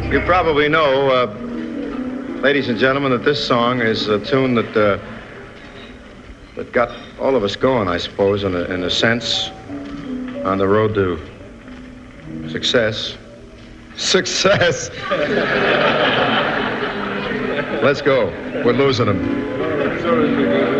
You probably know, ladies and gentlemen, that this song is a tune that got all of us going, I suppose, in a sense, on the road to success. Success! Let's go. We're losing them.